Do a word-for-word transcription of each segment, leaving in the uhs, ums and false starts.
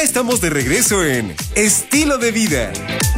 Ya estamos de regreso en Estilo de Vida.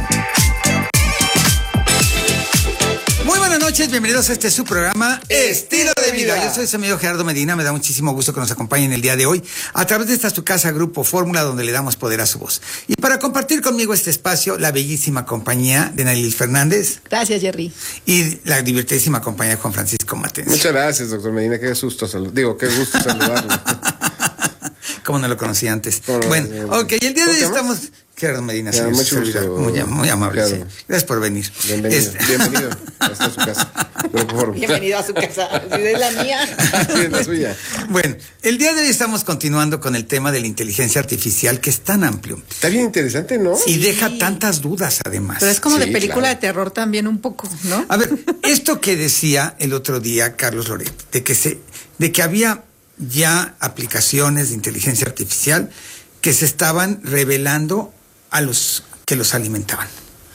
Muy buenas noches, bienvenidos a este su programa Estilo de Vida. Yo soy su amigo Gerardo Medina, me da muchísimo gusto que nos acompañen el día de hoy a través de esta su casa Grupo Fórmula, donde le damos poder a su voz. Y para compartir conmigo este espacio, la bellísima compañía de Naylis Fernández. Gracias, Jerry. Y la divertidísima compañía de Juan Francisco Matens. Muchas gracias, doctor Medina, qué susto salud. Digo, qué gusto saludarlo. Como no lo conocí antes. No, no, bueno, no, no. ok, y el día de hoy ¿Cómo te estamos... Gerardo Medina, Claro, sí, mucho sí, gusto. muy, muy amable. Claro. Sí. Gracias por venir. Bienvenido, Este- bienvenido. Esta es su casa. Grupo Fórmula. Bienvenido a su casa. Si es la mía. Sí, es la suya. Bueno, el día de hoy estamos continuando con el tema de la inteligencia artificial, que es tan amplio Está bien interesante, ¿no? y deja tantas dudas además. Pero es como Sí, de película claro. de terror también un poco, ¿no? A ver, esto que decía el otro día Carlos Loret, de que se, de que había ya aplicaciones de inteligencia artificial que se estaban revelando a los que los alimentaban.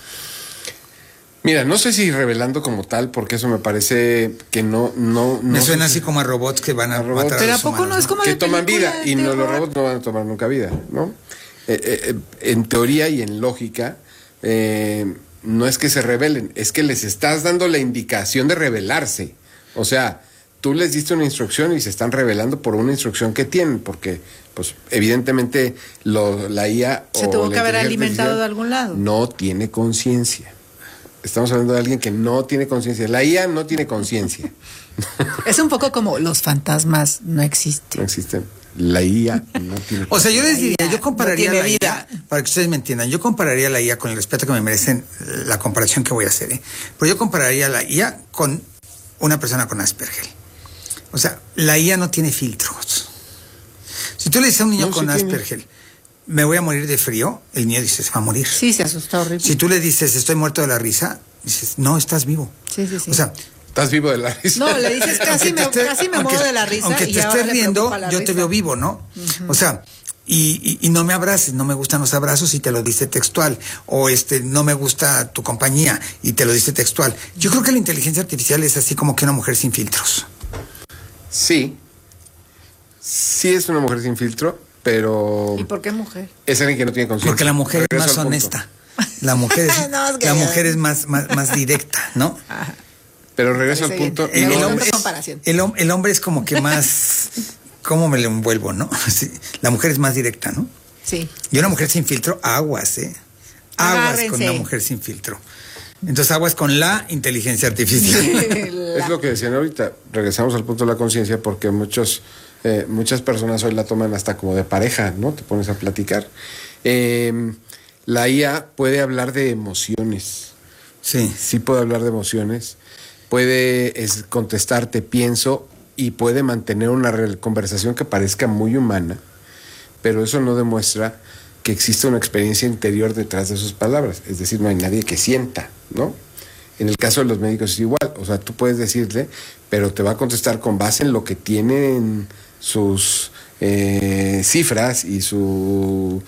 Mira, no sé si revelando como tal, porque eso me parece que no, no, no Me suena sé si- así como a robots que van a, A robots. matar a Pero ¿a los poco humanos, no es como que de toman película vida de y no, los terror? robots no van a tomar nunca vida, ¿no? Eh, eh, eh, en teoría y en lógica, eh, no es que se rebelen, es que les estás dando la indicación de rebelarse. O sea, tú les diste una instrucción y se están rebelando por una instrucción que tienen, porque, pues, evidentemente, lo, la I A Se o tuvo la que haber inteligencia alimentado artificial de algún lado. no tiene conciencia. Estamos hablando de alguien que no tiene conciencia. La I A no tiene conciencia. Es un poco como los fantasmas no No existen. existen. La I A no tiene O sea, yo les La diría, I A yo compararía no tiene la I A, vida. para que ustedes me entiendan, yo compararía la I A con el respeto que me merecen, la comparación que voy a hacer, ¿eh? Pero yo compararía la I A con una persona con Asperger. O sea, la I A no tiene filtros. Si tú le dices a un niño No, con sí tiene. Asperger, me voy a morir de frío, el niño dice, se va a morir. Sí, se asusta horrible. Si tú le dices, estoy muerto de la risa, dices, no, estás vivo. Sí, sí, sí. O sea, ¿Estás vivo de la risa? No, le dices casi aunque me, te esté- casi me aunque- muero de la risa. Aunque y te ahora estés le riendo, preocupa la yo te risa. veo vivo, ¿no? O sea, y, y, y no me abraces, no me gustan los abrazos y te lo dice textual. O este, no me gusta tu compañía y te lo dice textual. Yo creo que la inteligencia artificial es así como que una mujer sin filtros. Sí. Sí es una mujer sin filtro, pero ¿Y por qué mujer? es alguien que no tiene conciencia. Porque la mujer es Regreso más al punto. honesta. La mujer es, No, es que la ya- mujer es más, más, más directa, ¿no? Pero regreso al Parece punto. bien. El, No, el no, hombre es es, comparación. el, hom- el hombre es como que más... ¿Cómo me lo envuelvo, no? Sí, la mujer es más directa, ¿no? Sí. Y una mujer sin filtro, aguas, ¿eh? Aguas Agárrense. con una mujer sin filtro. Entonces aguas con la inteligencia artificial. Es lo que decían ahorita. Regresamos al punto de la conciencia porque muchos, eh, muchas personas hoy la toman hasta como de pareja, ¿no? Te pones a platicar. Eh, la I A puede hablar de emociones. Sí. Sí puede hablar de emociones. Puede es, contestarte, pienso, y puede mantener una re- conversación que parezca muy humana, pero eso no demuestra que existe una experiencia interior detrás de sus palabras. Es decir, no hay nadie que sienta, ¿no? En el caso de los médicos es igual. O sea, tú puedes decirle, pero te va a contestar con base en lo que tienen sus eh, cifras y su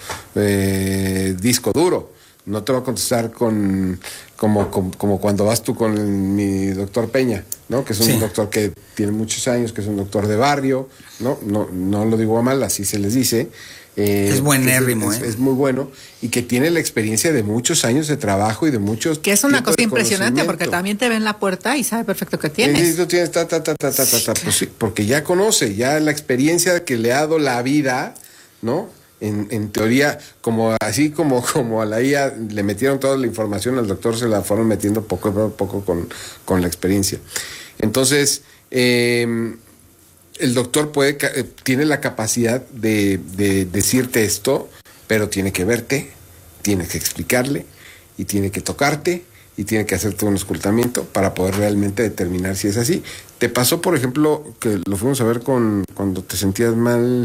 eh, disco duro. No te va a contestar con como, como, como cuando vas tú con el- mi doctor Peña, ¿no? Que es un Sí. doctor que tiene muchos años, que es un doctor de barrio, ¿no? No, no lo digo a mal, así se les dice. Eh, Es buenérrimo, que es, ¿eh? es muy bueno y que tiene la experiencia de muchos años de trabajo y de muchos Que es una tiempo cosa de impresionante porque conocimiento. también te ve en la puerta y sabe perfecto que Y tienes. tú tienes ta, ta, ta, ta, ta, ta, ta. Pues sí, porque ya conoce, ya la experiencia que le ha dado la vida, ¿no? En, en teoría, como así como, como a la I A le metieron toda la información, al doctor se la fueron metiendo poco a poco con, con la experiencia. Entonces, eh, el doctor puede ca- eh, tiene la capacidad de, de decirte esto, pero tiene que verte, tiene que explicarle y tiene que tocarte y tiene que hacerte un escultamiento para poder realmente determinar si es así. ¿Te pasó, por ejemplo, que lo fuimos a ver con cuando te sentías mal,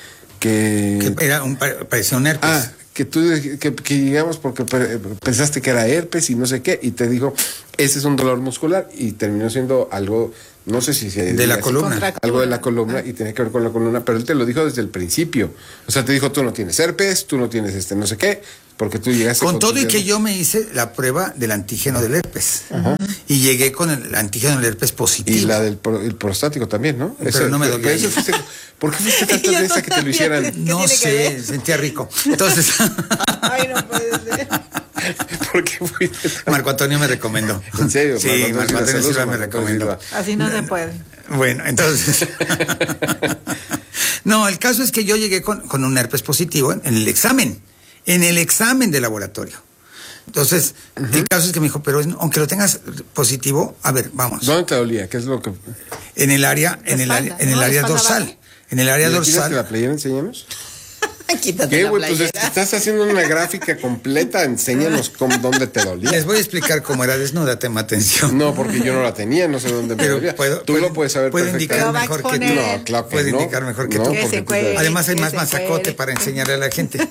que... Que era un, parecía un herpes. Ah, que tú que, que llegamos porque pe- pensaste que era herpes y no sé qué, y te dijo, ese es un dolor muscular, y terminó siendo algo, no sé si se De la diga así, columna. algo de la columna, y tenía que ver con la columna, pero él te lo dijo desde el principio. O sea, te dijo, tú no tienes herpes, tú no tienes este no sé qué, Porque tú llegaste Con todo y tus que dedos. yo me hice la prueba del antígeno del herpes. Y llegué con el antígeno del herpes positivo. Y la del pro- el prostático también, ¿no? Pero no me pero dolía. eso fuiste- ¿Por qué fuiste tantas Yo veces a que te lo todavía hicieran? ¿Qué No tiene que sé, ver? sentía rico. Entonces, Ay, no puede ser. ¿Por qué fuiste tan- Marco Antonio me recomendó. ¿En serio? Sí, Marco Antonio Marco Silva, Antonio saludos Silva a me Marco Antonio recomendó. Silva. Así no se puede. Bueno, entonces. No, el caso es que yo llegué con, con un herpes positivo en, en el examen, en el examen de laboratorio. Entonces, el caso es que me dijo, pero es- aunque lo tengas positivo, a ver, vamos. ¿Dónde te dolía? ¿Qué es lo que...? En el área, La en el área, espalda, en el ¿no? La área espalda dorsal. baja. En el área ¿Le quitaste la dorsal. playera? Enséñanos. Quítate ¿Qué, la güey? Pues playera. es- estás haciendo una gráfica completa. Enséñanos cómo, dónde te dolía. Les voy a explicar cómo era desnuda, tema atención. No, porque yo no la tenía, no sé dónde me Pero dolía. puedo- Tú puedo- lo puedes saber puedo indicar Lo va a perfectamente. mejor que tú. exponer. No, claro que Puede no. indicar mejor que No, tú. Que porque se tú- cuelgue. Además hay que más se mazacote cuelgue. para enseñarle a la gente.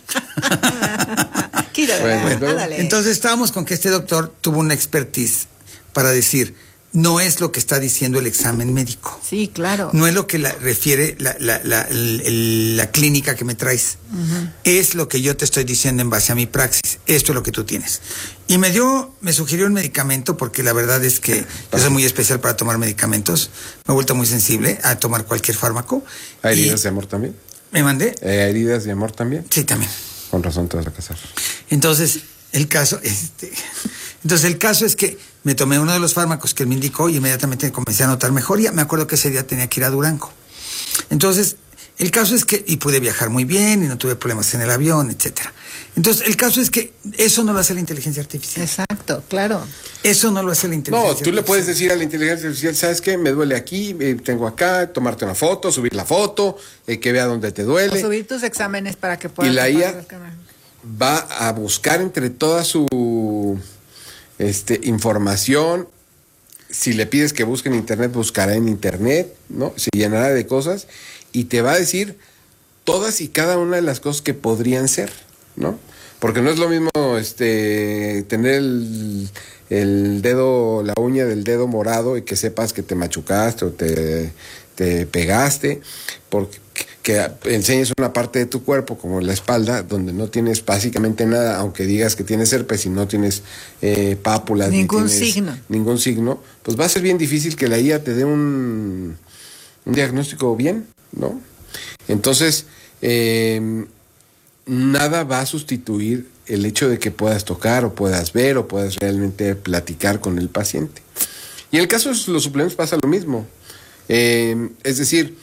Quítate, Bueno, ándale. Entonces estábamos con que este doctor tuvo una expertise para decir, no es lo que está diciendo el examen médico. Sí, claro. No es lo que la, refiere la, la, la, el- el- la clínica que me traes. Es lo que yo te estoy diciendo en base a mi praxis. Esto es lo que tú tienes. Y me dio, me sugirió un medicamento porque la verdad es que yo soy muy especial para tomar medicamentos. Me he vuelto muy sensible a tomar cualquier fármaco. ¿Hay Y heridas de amor también? me mandé. Eh, ¿Heridas de amor también? Sí, también. Con razón te vas a casar. Entonces, el caso, este, entonces el caso es que me tomé uno de los fármacos que él me indicó y inmediatamente comencé a notar mejoría. Me acuerdo que ese día tenía que ir a Durango. Entonces, el caso es que, y pude viajar muy bien, y no tuve problemas en el avión, etcétera. Entonces, el caso es que eso no lo hace la inteligencia artificial. Exacto, claro. Eso no lo hace la inteligencia No, artificial. tú le puedes decir a la inteligencia artificial, ¿sabes qué? Me duele aquí, eh, tengo acá, tomarte una foto, subir la foto, eh, que vea dónde te O duele. subir tus exámenes para que puedas. Y la I A comparar el canal. va a buscar entre toda su este, información. Si le pides que busque en internet, buscará en internet, ¿no? Se llenará de cosas y te va a decir todas y cada una de las cosas que podrían ser, ¿no? Porque no es lo mismo este tener el, el dedo, la uña del dedo morado y que sepas que te machucaste o te, te pegaste, porque que enseñes una parte de tu cuerpo, como la espalda, donde no tienes básicamente nada, aunque digas que tienes herpes y no tienes eh, pápulas. Ningún ni tienes signo. Ningún signo, pues va a ser bien difícil que la I A te dé un, un diagnóstico bien, ¿no? Entonces, eh, nada va a sustituir el hecho de que puedas tocar o puedas ver o puedas realmente platicar con el paciente. Y en el caso de los suplementos pasa lo mismo. Eh, es decir,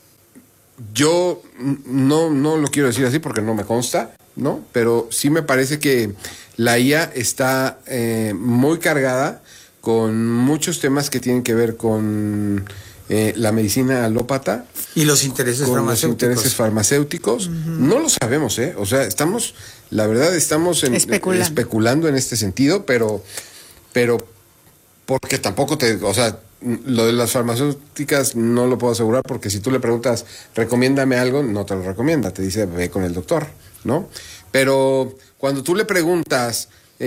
yo no, no lo quiero decir así porque no me consta, ¿no? Pero sí me parece que la I A está eh, muy cargada con muchos temas que tienen que ver con eh, la medicina alópata, Y los intereses con los farmacéuticos. intereses farmacéuticos. No lo sabemos, ¿eh? O sea, estamos, la verdad, estamos en- Especulando. especulando en este sentido, pero, pero porque tampoco te, o sea, lo de las farmacéuticas no lo puedo asegurar porque si tú le preguntas, recomiéndame algo, no te lo recomienda, te dice, ve con el doctor, ¿no? Pero cuando tú le preguntas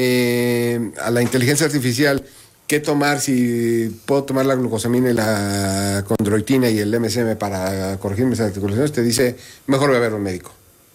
eh, a la inteligencia artificial qué tomar, si puedo tomar la glucosamina y la condroitina y el M S M para corregir mis articulaciones, te dice, mejor ve a ver a un médico.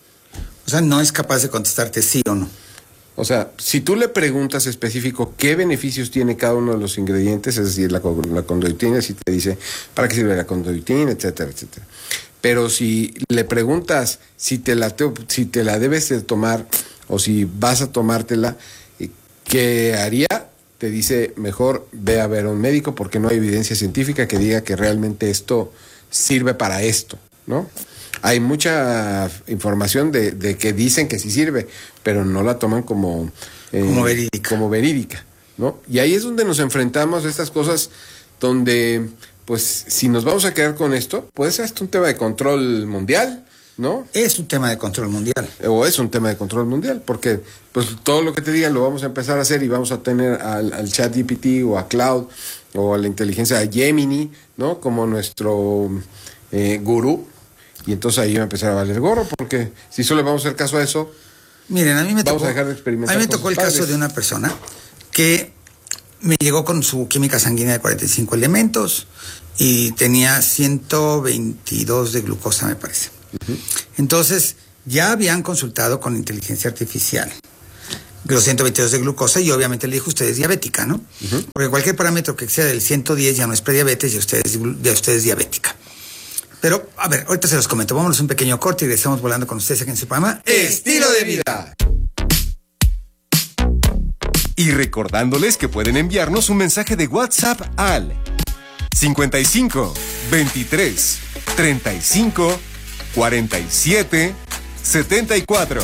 O sea, no es capaz de contestarte sí o no. O sea, si tú le preguntas específico qué beneficios tiene cada uno de los ingredientes, es decir, la, co- la condroitina, si te dice para qué sirve la condroitina, etcétera, etcétera. Pero si le preguntas si te la, te- si te la debes de tomar o si vas a tomártela, eh, ¿qué haría? Te dice, mejor ve a ver a un médico porque no hay evidencia científica que diga que realmente esto sirve para esto, ¿no? Hay mucha información de, de que dicen que sí sirve, pero no la toman como, eh, Como verídica. como verídica, ¿no? Y ahí es donde nos enfrentamos a estas cosas donde, pues, si nos vamos a quedar con esto, puede ser hasta un tema de control mundial, ¿no? Es un tema de control mundial. O es un tema de control mundial, porque pues todo lo que te digan lo vamos a empezar a hacer y vamos a tener al, al chat G P T o a Cloud o a la inteligencia Gemini, ¿no? Como nuestro eh, gurú. Y entonces ahí va a empezar a valer gorro, porque si solo vamos a hacer caso a eso, Miren, a mí me Vamos tocó, a dejar de experimentar a mí me con tocó el sus caso padres. de una persona que me llegó con su química sanguínea de cuarenta y cinco elementos y tenía ciento veintidós de glucosa, me parece. Entonces, ya habían consultado con inteligencia artificial los ciento veintidós de glucosa y obviamente le dijo, usted es diabética, ¿no? Uh-huh. Porque cualquier parámetro que exceda del ciento diez ya no es prediabetes y usted es, ya usted es diabética. Pero, a ver, ahorita se los comento. Vámonos un pequeño corte y regresamos volando con ustedes aquí en su programa Estilo de Vida. Y recordándoles que pueden enviarnos un mensaje de WhatsApp al cincuenta y cinco, veintitrés, treinta y cinco, cuarenta y siete, setenta y cuatro.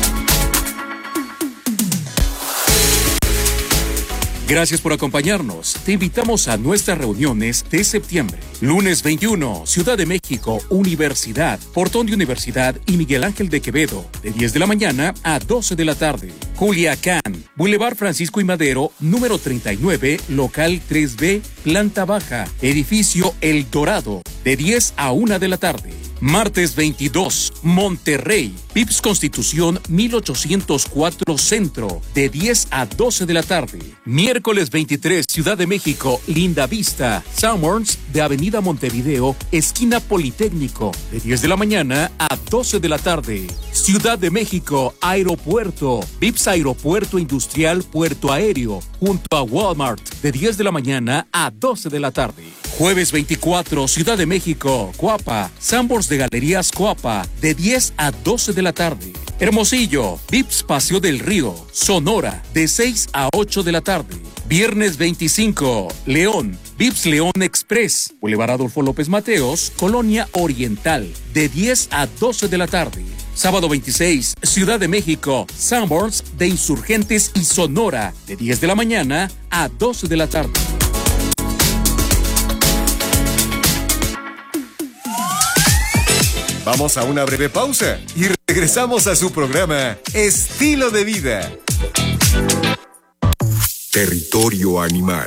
Gracias por acompañarnos. Te invitamos a nuestras reuniones de septiembre. Lunes veintiuno, Ciudad de México, Universidad, Portón de Universidad y Miguel Ángel de Quevedo, de diez de la mañana a doce de la tarde. Culiacán, Boulevard Francisco y Madero, número treinta y nueve, local tres B, planta baja, edificio El Dorado, de diez a una de la tarde. Martes veintidós, Monterrey, Vips Constitución mil ochocientos cuatro Centro, de diez a doce de la tarde. Miércoles veintitrés, Ciudad de México, Linda Vista, Summers, de Avenida Montevideo, esquina Politécnico, de diez de la mañana a doce de la tarde. Ciudad de México, Aeropuerto, Vips Aeropuerto Industrial Puerto Aéreo, junto a Walmart, de diez de la mañana a doce de la tarde. Jueves veinticuatro, Ciudad de México, Coapa, Sambors de Galerías Coapa, de diez a doce de la tarde. Hermosillo, Vips Paseo del Río, Sonora, de seis a ocho de la tarde. Viernes veinticinco, León, Vips León Express, Boulevard Adolfo López Mateos, Colonia Oriental, de diez a doce de la tarde. Sábado veintiséis, Ciudad de México, Sanborns de Insurgentes y Sonora, de diez de la mañana a doce de la tarde. Vamos a una breve pausa y regresamos a su programa Estilo de Vida. Territorio animal.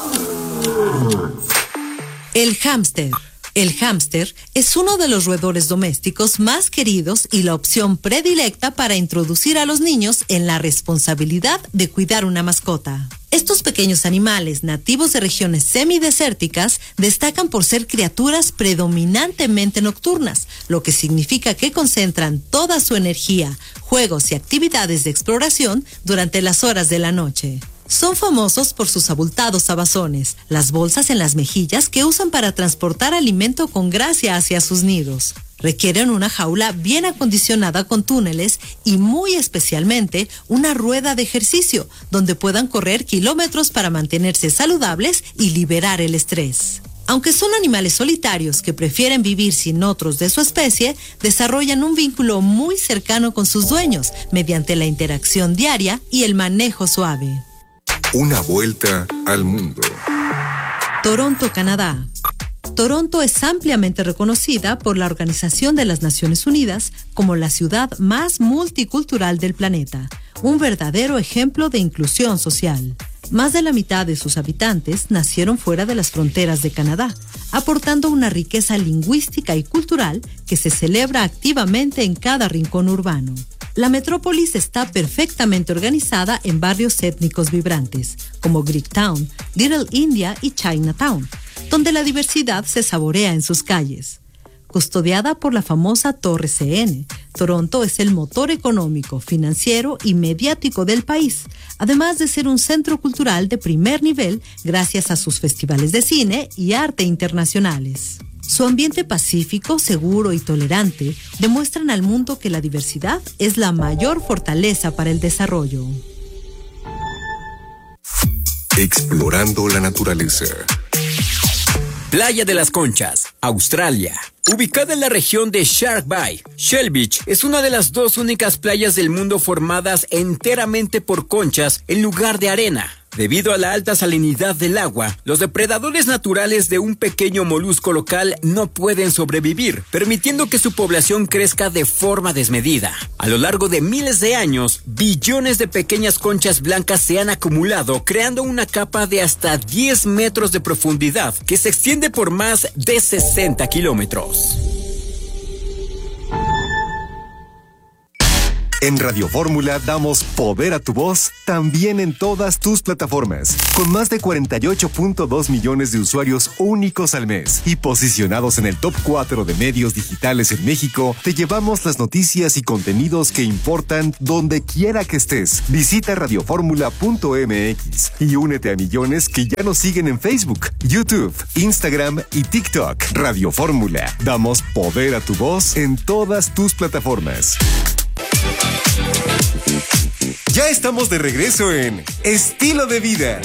El hámster. El hámster es uno de los roedores domésticos más queridos y la opción predilecta para introducir a los niños en la responsabilidad de cuidar una mascota. Estos pequeños animales nativos de regiones semidesérticas destacan por ser criaturas predominantemente nocturnas, lo que significa que concentran toda su energía, juegos y actividades de exploración durante las horas de la noche. Son famosos por sus abultados abazones, las bolsas en las mejillas que usan para transportar alimento con gracia hacia sus nidos. Requieren una jaula bien acondicionada con túneles y muy especialmente una rueda de ejercicio donde puedan correr kilómetros para mantenerse saludables y liberar el estrés. Aunque son animales solitarios que prefieren vivir sin otros de su especie, desarrollan un vínculo muy cercano con sus dueños mediante la interacción diaria y el manejo suave. Una vuelta al mundo. Toronto, Canadá. Toronto es ampliamente reconocida por la Organización de las Naciones Unidas como la ciudad más multicultural del planeta, un verdadero ejemplo de inclusión social. Más de la mitad de sus habitantes nacieron fuera de las fronteras de Canadá, aportando una riqueza lingüística y cultural que se celebra activamente en cada rincón urbano. La metrópolis está perfectamente organizada en barrios étnicos vibrantes, como Greektown, Little India y Chinatown, donde la diversidad se saborea en sus calles. Custodiada por la famosa Torre C N, Toronto es el motor económico, financiero y mediático del país, además de ser un centro cultural de primer nivel gracias a sus festivales de cine y arte internacionales. Su ambiente pacífico, seguro y tolerante demuestran al mundo que la diversidad es la mayor fortaleza para el desarrollo. Explorando la naturaleza. Playa de las Conchas, Australia. Ubicada en la región de Shark Bay, Shell Beach es una de las dos únicas playas del mundo formadas enteramente por conchas en lugar de arena. Debido a la alta salinidad del agua, los depredadores naturales de un pequeño molusco local no pueden sobrevivir, permitiendo que su población crezca de forma desmedida. A lo largo de miles de años, billones de pequeñas conchas blancas se han acumulado, creando una capa de hasta diez metros de profundidad que se extiende por más de sesenta kilómetros. En Radio Fórmula damos poder a tu voz también en todas tus plataformas, con más de cuarenta y ocho punto dos millones de usuarios únicos al mes y posicionados en el top cuatro de medios digitales en México. Te llevamos las noticias y contenidos que importan donde quiera que estés. Visita radioformula punto m x y únete a millones que ya nos siguen en Facebook, YouTube, Instagram y TikTok. Radio Fórmula, damos poder a tu voz en todas tus plataformas. Ya estamos de regreso en Estilo de Vida.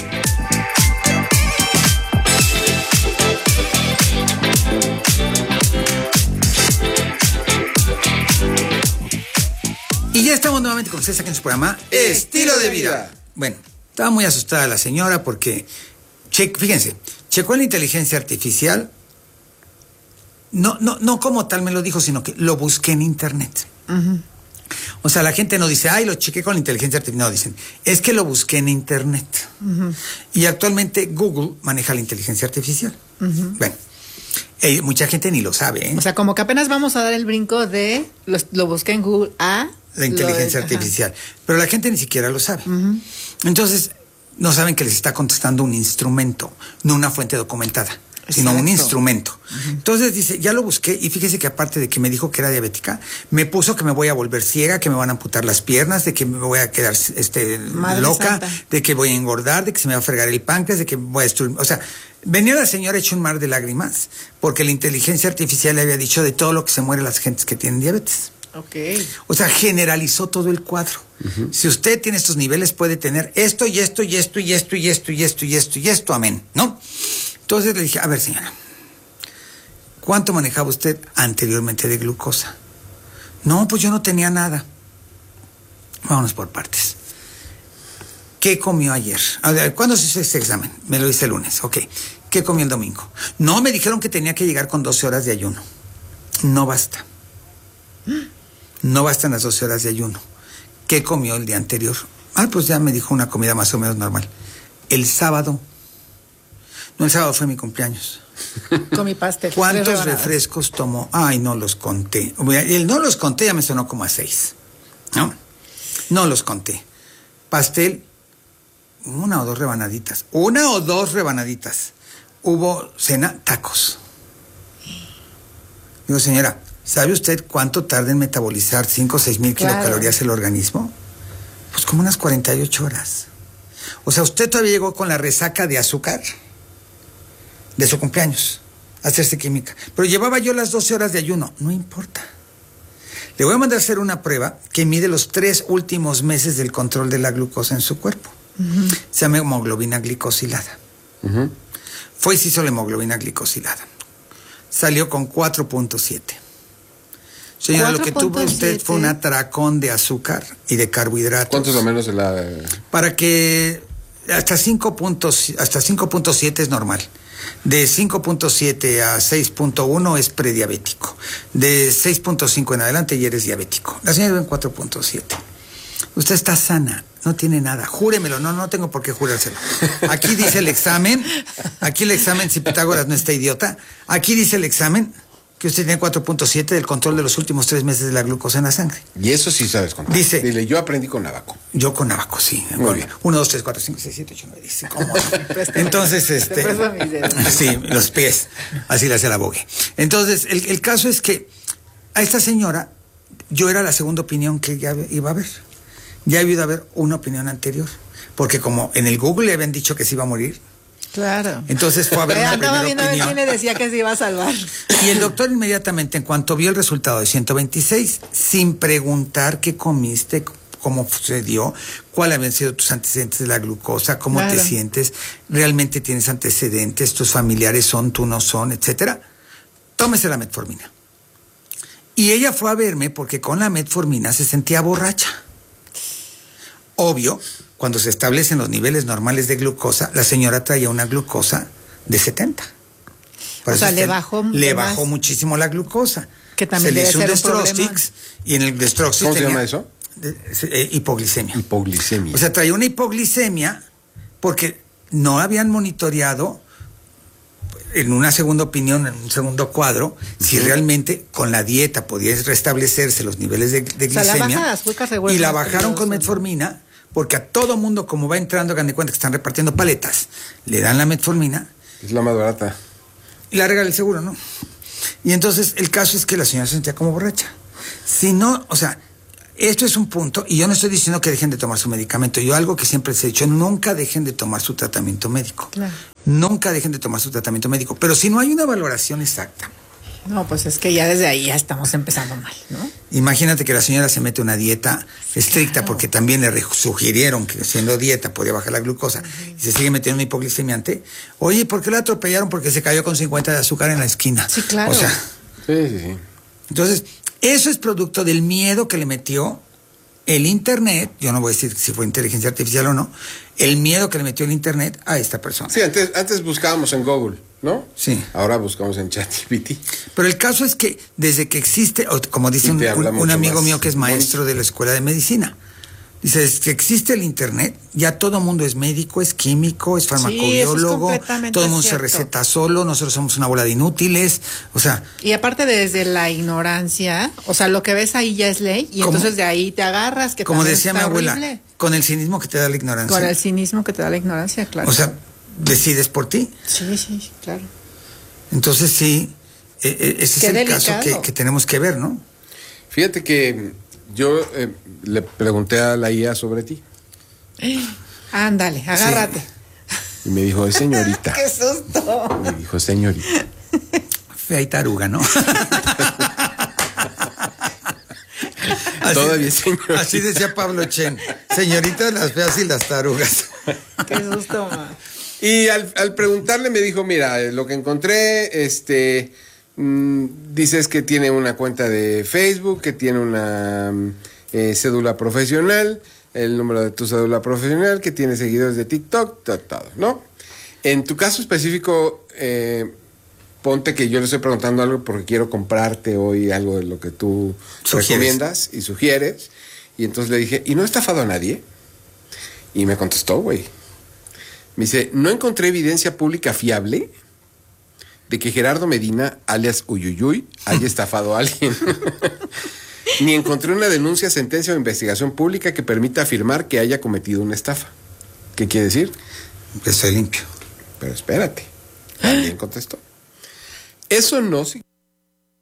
Y ya estamos nuevamente con ustedes aquí en su programa Estilo de Vida. Bueno, estaba muy asustada la señora porque, che, fíjense, checó la inteligencia artificial. No, no, no como tal me lo dijo, sino que lo busqué en internet. Uh-huh. O sea, la gente no dice, ay, lo chequé con la inteligencia artificial. No, dicen, es que lo busqué en internet. Uh-huh. Y actualmente Google maneja la inteligencia artificial. Uh-huh. Bueno, eh, mucha gente ni lo sabe, ¿eh? O sea, como que apenas vamos a dar el brinco de lo, lo busqué en Google a la inteligencia lo, artificial. Ajá. Pero la gente ni siquiera lo sabe. Uh-huh. Entonces, no saben que les está contestando un instrumento, no una fuente documentada. Sino Exacto. un instrumento. Uh-huh. Entonces dice, ya lo busqué y fíjese que aparte de que me dijo que era diabética, me puso que me voy a volver ciega, que me van a amputar las piernas, de que me voy a quedar este, loca, Santa. De que voy a engordar, de que se me va a fregar el páncreas, de que voy a destruir. O sea, venía la señora hecho un mar de lágrimas porque la inteligencia artificial le había dicho de todo lo que se muere las gentes que tienen diabetes. Okay. O sea, generalizó todo el cuadro. Uh-huh. Si usted tiene estos niveles, puede tener esto y esto y esto y esto y esto y esto y esto y esto, amén, ¿no? Entonces le dije, a ver, señora, ¿cuánto manejaba usted anteriormente de glucosa? No, pues yo no tenía nada. Vámonos por partes. ¿Qué comió ayer? A ver, ¿cuándo se hizo este examen? Me lo hice el lunes, ok. ¿Qué comió el domingo? No, me dijeron que tenía que llegar con doce horas de ayuno. No basta. No bastan las doce horas de ayuno. ¿Qué comió el día anterior? Ah, pues ya me dijo una comida más o menos normal. El sábado. No, el sábado fue mi cumpleaños. Comí pastel. ¿Cuántos refrescos tomó? Ay, no los conté. El no los conté ya me sonó como a seis. ¿No? No los conté. Pastel, una o dos rebanaditas. Una o dos rebanaditas. Hubo cena, tacos. Digo, señora, ¿sabe usted cuánto tarda en metabolizar cinco o seis mil claro. kilocalorías el organismo? Pues como unas cuarenta y ocho horas. O sea, usted todavía llegó con la resaca de azúcar de su cumpleaños, a hacerse química. Pero llevaba yo las doce horas de ayuno. No importa. Le voy a mandar a hacer una prueba que mide los tres últimos meses del control de la glucosa en su cuerpo. Uh-huh. Se llama hemoglobina glicosilada. Uh-huh. Fue y se hizo la hemoglobina glicosilada. Salió con cuatro punto siete. Señora, lo que tuvo usted fue un atracón de azúcar y de carbohidratos. ¿Cuánto es lo menos de la...? Para que hasta cinco punto siete es normal. De cinco punto siete a seis punto uno es prediabético. De seis punto cinco en adelante ya eres diabético. La señora vive en cuatro punto siete. Usted está sana, no tiene nada. Júremelo, no, no tengo por qué jurárselo. Aquí dice el examen, aquí el examen, si Pitágoras no está idiota, aquí dice el examen que usted tiene cuatro punto siete del control de los últimos tres meses de la glucosa en la sangre. Y eso sí sabes contar. Dice, dile, yo aprendí con Abaco. Yo con Abaco, sí. Muy bien. uno, dos, tres, cuatro, cinco, seis, siete, ocho, nueve, diez. ¿Cómo? Entonces, este... sí, los pies. Así le hace la bogue. Entonces, el, el caso es que a esta señora, yo era la segunda opinión que ya iba a ver. Ya había ido a ver una opinión anterior. Porque como en el Google le habían dicho que se iba a morir, claro. Entonces fue a ver una Andaba primera viendo opinión. a ver quién le decía que se iba a salvar. Y el doctor inmediatamente, en cuanto vio el resultado de ciento veintiséis, sin preguntar qué comiste, cómo sucedió, cuáles habían sido tus antecedentes de la glucosa, cómo claro. te sientes, realmente tienes antecedentes, tus familiares son, tú no son, etcétera, tómese la metformina. Y ella fue a verme porque con la metformina se sentía borracha. Obvio, cuando se establecen los niveles normales de glucosa, la señora traía una glucosa de setenta. Por o sea, le se, bajó Le bajó muchísimo la glucosa. Que también se le hizo un Destrostix y en el Destrostix ¿Cómo tenía, se llama eso? De, eh, hipoglicemia. Hipoglicemia. O sea, traía una hipoglicemia porque no habían monitoreado en una segunda opinión, en un segundo cuadro, uh-huh. si realmente con la dieta podía restablecerse los niveles de, de glicemia. O sea, la baja de azúcar se vuelve y la más bajaron con peligroso, metformina, ¿no? Porque a todo mundo, como va entrando, hagan de cuenta que están repartiendo paletas, le dan la metformina. Es la más barata. Y la regala el seguro, ¿no? Y entonces el caso es que la señora se sentía como borracha. Si no, o sea, esto es un punto, y yo no estoy diciendo que dejen de tomar su medicamento. Yo algo que siempre les he dicho, nunca dejen de tomar su tratamiento médico. Claro. Nunca dejen de tomar su tratamiento médico. Pero si no hay una valoración exacta. No, pues es que ya desde ahí ya estamos empezando mal, ¿no? Imagínate que la señora se mete una dieta estricta, claro. porque también le sugirieron que siendo dieta podía bajar la glucosa, uh-huh. y se sigue metiendo una hipoglicemiante. Oye, ¿por qué la atropellaron? Porque se cayó con cincuenta de azúcar en la esquina. Sí, claro. O sea, sí, sí, sí. Entonces, eso es producto del miedo que le metió el Internet, yo no voy a decir si fue inteligencia artificial o no, el miedo que le metió el Internet a esta persona. Sí, antes, antes buscábamos en Google, ¿no? Sí. Ahora buscamos en ChatGPT. Pero el caso es que desde que existe, o como dice un, un, un amigo mío que es maestro de la escuela de medicina, dice, desde que existe el Internet, ya todo mundo es médico, es químico, es farmacobiólogo, sí, es todo el mundo cierto. se receta solo, nosotros somos una bola de inútiles, o sea... Y aparte desde la ignorancia, o sea, lo que ves ahí ya es ley, y como, entonces de ahí te agarras, que como decía mi abuela, horrible. Con el cinismo que te da la ignorancia. Con el cinismo que te da la ignorancia, claro. O sea, decides por ti. Sí, sí, claro. Entonces sí, eh, eh, ese Qué es el delicado. caso que, que tenemos que ver, ¿no? Fíjate que yo eh, le pregunté a la I A sobre ti. Ándale, agárrate. Sí. Y me dijo, es señorita. ¡Qué susto! Me dijo, señorita. Fea y taruga, ¿no? Así, todavía señorita. Así decía Pablo Chen. Señorita, las feas y las tarugas. ¡Qué susto, man! Y al, al preguntarle me dijo, mira, lo que encontré, este, mmm, dices que tiene una cuenta de Facebook, que tiene una eh, cédula profesional, el número de tu cédula profesional, que tiene seguidores de TikTok, todo, todo, ¿no? En tu caso específico, eh, ponte que yo le estoy preguntando algo porque quiero comprarte hoy algo de lo que tú ¿Sugieres? recomiendas y sugieres. Y entonces le dije, ¿y no he estafado a nadie? Y me contestó, güey. Me dice, no encontré evidencia pública fiable de que Gerardo Medina, alias Uyuyuy, haya estafado a alguien. Ni encontré una denuncia, sentencia o investigación pública que permita afirmar que haya cometido una estafa. ¿Qué quiere decir? Que estoy limpio. Pero espérate, también contestó. Eso no significa